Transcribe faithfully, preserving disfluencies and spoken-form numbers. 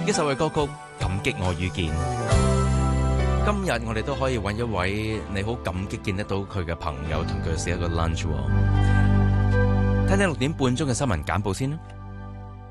一首嘅歌曲《感激我遇見》。今日我哋都可以揾一位你好感激見得到佢嘅朋友，同佢食一個 lunch。聽聽六點半鐘嘅新聞簡報先啦。